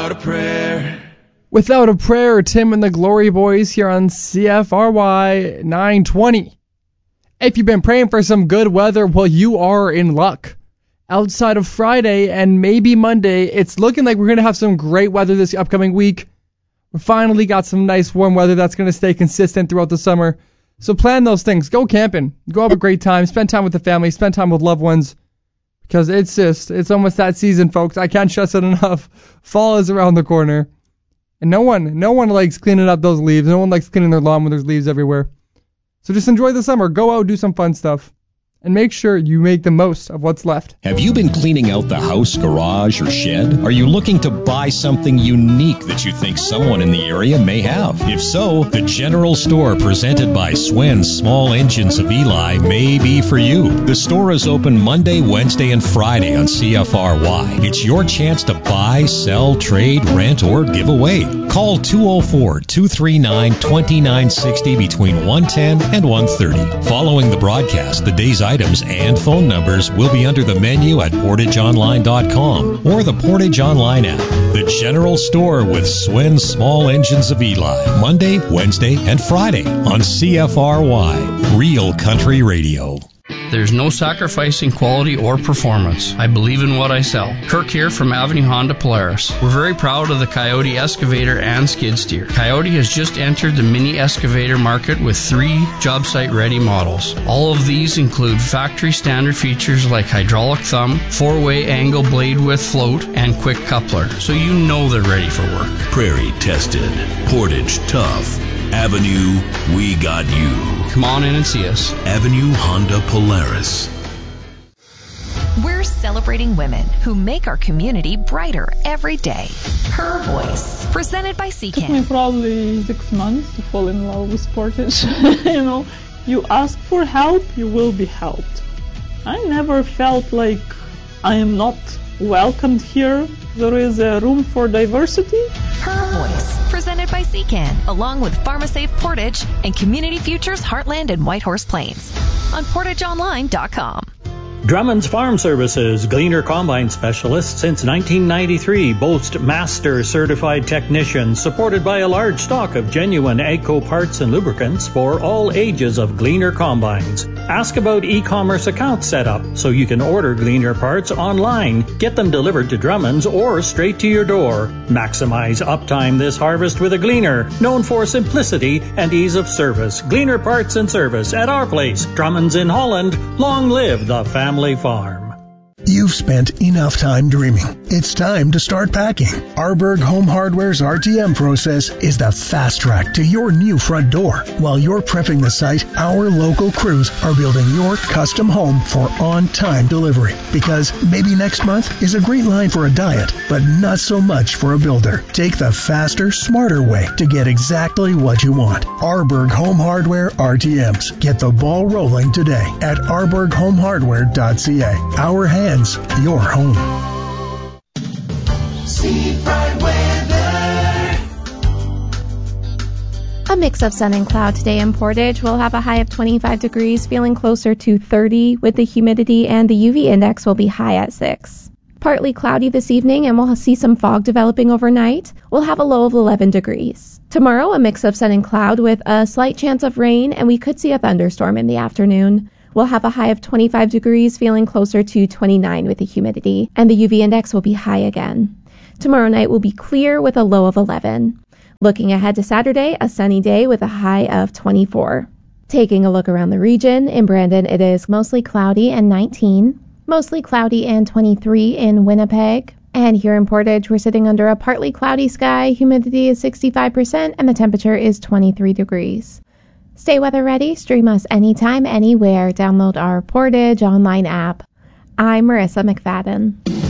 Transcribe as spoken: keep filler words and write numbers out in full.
Without a Prayer. Without a Prayer, Tim and the Glory Boys here on C F R Y nine twenty. If you've been praying for some good weather, well, you are in luck. Outside of Friday and maybe Monday, it's looking like we're going to have some great weather this upcoming week. We finally got some nice warm weather that's going to stay consistent throughout the summer. So plan those things. Go camping. Go have a great time. Spend time with the family. Spend time with loved ones. Because it's just, it's almost that season, folks. I can't stress it enough. Fall is around the corner. And no one, no one likes cleaning up those leaves. No one likes cleaning their lawn when there's leaves everywhere. So just enjoy the summer. Go out, do some fun stuff. And make sure you make the most of what's left. Have you been cleaning out the house, garage, or shed? Are you looking to buy something unique that you think someone in the area may have? If so, the General Store presented by Swen's Small Engines of Eli may be for you. The store is open Monday, Wednesday, and Friday on C F R Y. It's your chance to buy, sell, trade, rent, or give away. Call two oh four, two three nine, two nine six oh between one ten and one thirty. Following the broadcast, the day's items and phone numbers will be under the menu at portage online dot com or the Portage Online app. The General Store with Swen's Small Engines of Eli. Monday, Wednesday, and Friday on C F R Y. Real Country Radio. There's no sacrificing quality or performance. I believe in what I sell. Kirk here from Avenue Honda Polaris. We're very proud of the Coyote Excavator and Skid Steer. Coyote has just entered the mini excavator market with three job site ready models. All of these include factory standard features like hydraulic thumb, four-way angle blade width float, and quick coupler, so you know they're ready for work. Prairie tested. Portage tough. Avenue, we got you. Come on in and see us. Avenue Honda Polaris. We're celebrating women who make our community brighter every day. Her Voice, presented by C It CAN. took me probably six months to fall in love with Portage. You know, you ask for help, you will be helped. I never felt like I am not welcomed here. There is a room for diversity. Her Voice, presented by C CAN, along with PharmaSafe Portage and Community Futures Heartland and Whitehorse Plains on portage online dot com. Drummond's Farm Services, Gleaner Combine Specialist since nineteen ninety-three, boast master certified technicians supported by a large stock of genuine AGCO parts and lubricants for all ages of Gleaner combines. Ask about e-commerce account setup so you can order Gleaner parts online, get them delivered to Drummond's or straight to your door. Maximize uptime this harvest with a Gleaner, known for simplicity and ease of service. Gleaner Parts and Service at our place, Drummond's in Holland. Long live the family farm. You've spent enough time dreaming. It's time to start packing. Arborg Home Hardware's R T M process is the fast track to your new front door. While you're prepping the site, our local crews are building your custom home for on-time delivery. Because maybe next month is a great line for a diet, but not so much for a builder. Take the faster, smarter way to get exactly what you want. Arborg Home Hardware R T Ms. Get the ball rolling today at arborg home hardware dot c a. Our hands, your home. Seafront weather. A mix of sun and cloud today in Portage. We'll have a high of twenty-five degrees, feeling closer to thirty with the humidity, and the U V index will be high at six. Partly cloudy this evening, and we'll see some fog developing overnight. We'll have a low of eleven degrees. Tomorrow, a mix of sun and cloud with a slight chance of rain, and we could see a thunderstorm in the afternoon. We'll have a high of twenty-five degrees, feeling closer to twenty-nine with the humidity, and the U V index will be high again. Tomorrow night will be clear with a low of eleven. Looking ahead to Saturday, a sunny day with a high of twenty-four. Taking a look around the region, in Brandon it is mostly cloudy and nineteen, mostly cloudy and twenty-three in Winnipeg. And here in Portage, we're sitting under a partly cloudy sky, humidity is sixty-five percent, and the temperature is twenty-three degrees. Stay weather ready, stream us anytime, anywhere. Download our Portage online app. I'm Marissa McFadden.